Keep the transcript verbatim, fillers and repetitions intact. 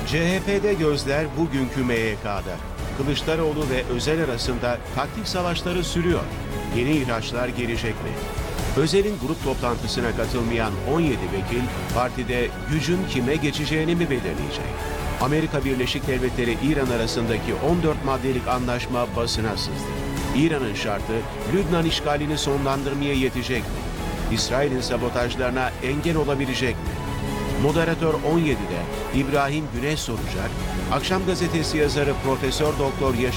C H P'de gözler bugünkü M Y K'da. Kılıçdaroğlu ve Özel arasında taktik savaşları sürüyor. Yeni ihraçlar gelecek mi? Özel'in grup toplantısına katılmayan on yedi vekil partide gücün kime geçeceğini mi belirleyecek? Amerika Birleşik Devletleri İran arasındaki on dört maddelik anlaşma basına sızdı. İran'ın şartı Lübnan işgalini sonlandırmaya yetecek mi? İsrail'in sabotajlarına engel olabilecek mi? Moderatör on yedide İbrahim Güneş soracak, Akşam Gazetesi yazarı Profesör Doktor Yaşar